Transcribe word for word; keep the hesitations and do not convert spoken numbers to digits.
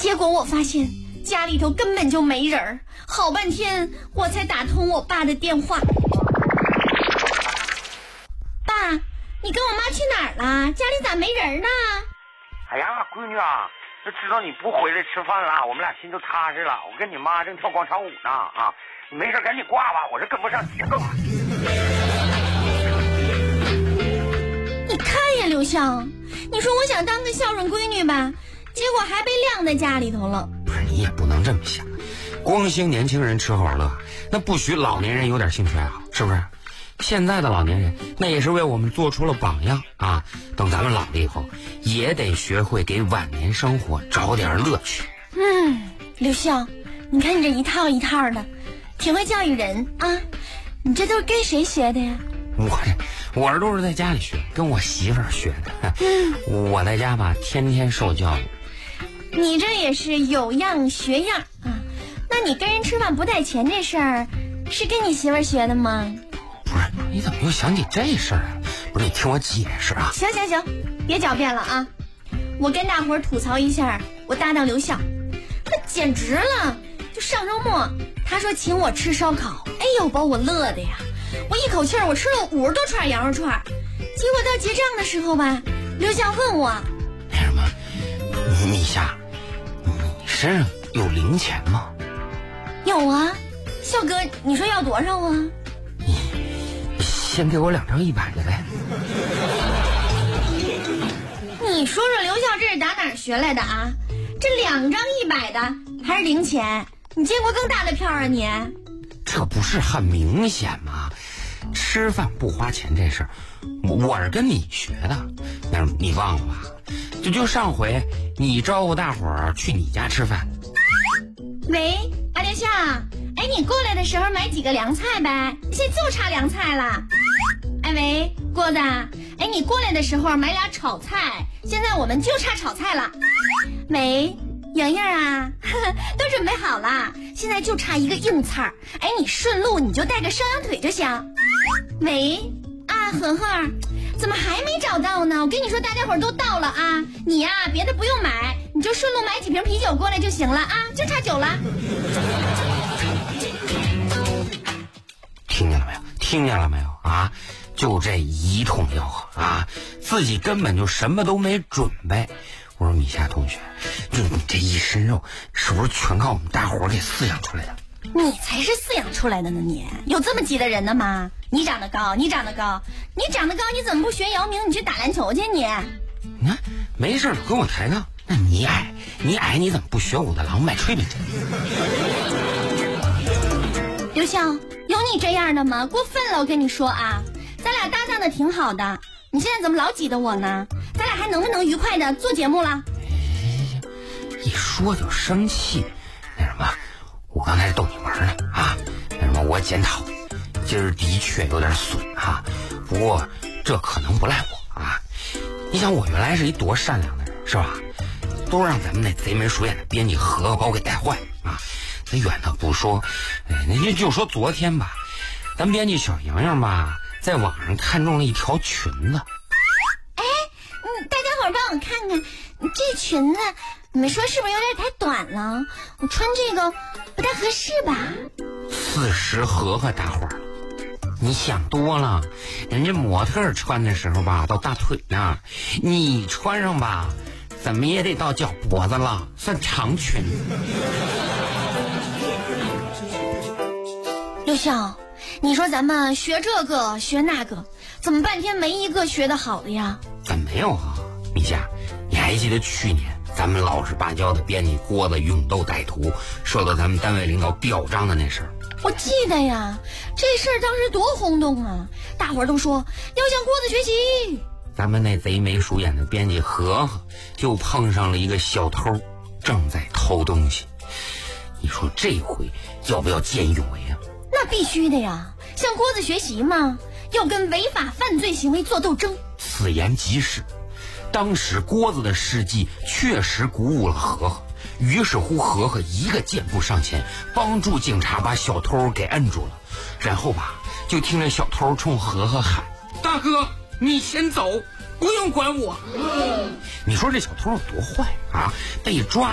结果我发现家里头根本就没人，好半天我才打通我爸的电话。爸，你跟我妈去哪儿了？家里咋没人呢？ 哎呀，闺女啊，就知道你不回来吃饭了，我们俩心都踏实了。我跟你妈正跳广场舞呢啊，你没事赶紧挂吧，我这跟不上节奏。 你看呀，刘笑，你说我想当个孝顺闺女吧，结果还被晾在家里头了。 不是，你也不能这么想，光兴年轻人吃喝玩乐，那不许老年人有点兴趣爱好，是不是？现在的老年人那也是为我们做出了榜样啊！等咱们老了以后，也得学会给晚年生活找点乐趣。 嗯，刘笑，你看你这一套一套的，挺会教育人啊！你这都是跟谁学的呀？ 我我这都是在家里学，跟我媳妇儿学的。嗯，我在家吧，天天受教育。 你这也是有样学样啊！那你跟人吃饭不带钱这事儿，是跟你媳妇儿学的吗？ 不是，你怎么又想起这事儿来了？不是，你听我解释啊！ 行行行，别狡辩了啊！我跟大伙儿吐槽一下我搭档刘笑，那简直了！就上周末，他说请我吃烧烤，哎呦，把我乐的呀！我一口气儿我吃了五十多串羊肉串，结果到结账的时候吧，刘笑问我：“ 那什么，米夏，你身上有零钱吗？” 有啊，笑哥，你说要多少啊？ 先给我两张一百的呗。 你说说刘笑这是打哪儿学来的啊？这两张一百的还是零钱？你见过更大的票啊你？ 这不是很明显吗？吃饭不花钱这事儿，我我是跟你学的，但是你忘了吧？就就上回你招呼大伙儿去你家吃饭。 喂，阿刘笑，哎，你过来的时候买几个凉菜呗？现在就差凉菜了。哎喂，郭子，哎，你过来的时候买俩炒菜，现在我们就差炒菜了。喂，莹莹啊，呵呵，都准备好了，现在就差一个硬菜，哎，你顺路你就带个烧羊腿就行。喂，啊，恒恒，怎么还没找到呢？我跟你说，大家伙都到了啊，你呀、啊，别的不用买，你就顺路买几瓶啤酒过来就行了啊，就差酒了。 听见了没有？听见了没有啊？就这一通吆喝啊，自己根本就什么都没准备。我说米夏同学，就你这一身肉，是不是全靠我们大伙儿给饲养出来的？ 你才是饲养出来的呢！你有这么急的人呢吗？你长得高，你长得高，你长得高，你怎么不学姚明？你去打篮球去你？ 你看，没事跟我抬杠。那你矮，你矮，你怎么不学武大郎卖炊饼去？ 刘笑，有你这样的吗？过分了，我跟你说啊，咱俩搭档的挺好的，你现在怎么老挤得我呢？咱俩还能不能愉快的做节目了？ 哎，一说就生气。那什么，我刚才是逗你玩呢啊。那什么，我检讨，今儿的确有点损啊。不过这可能不赖我啊。你想，我原来是一多善良的人，是吧？都让咱们那贼眉鼠眼的编辑何何把我给带坏啊。那远的不说，哎，那就说昨天吧，咱编辑小洋洋吧，在网上看中了一条裙子。 哎，嗯，大家伙帮我看看，这裙子，你们说是不是有点太短了？我穿这个不太合适吧？ 四十合合大伙儿，你想多了，人家模特穿的时候吧，到大腿那儿，你穿上吧，怎么也得到脚脖子了，算长裙。 刘笑，你说咱们学这个学那个，怎么半天没一个学得好的呀？ 怎么没有啊，米夏？你还记得去年咱们老实巴交的编辑郭子勇斗歹徒，受到咱们单位领导表彰的那事儿？ 我记得呀，这事儿当时多轰动啊！大伙儿都说要向郭子学习。 咱们那贼眉鼠眼的编辑何何就碰上了一个小偷，正在偷东西。你说这回要不要见义勇为啊？ 那必须的呀，向郭子学习嘛，要跟违法犯罪行为做斗争。 此言极是，当时郭子的事迹确实鼓舞了何何，于是乎何何一个箭步上前，帮助警察把小偷给摁住了。然后吧，就听着小偷冲何何喊：“大哥，你先走，不用管我。”你说这小偷有多坏啊？被抓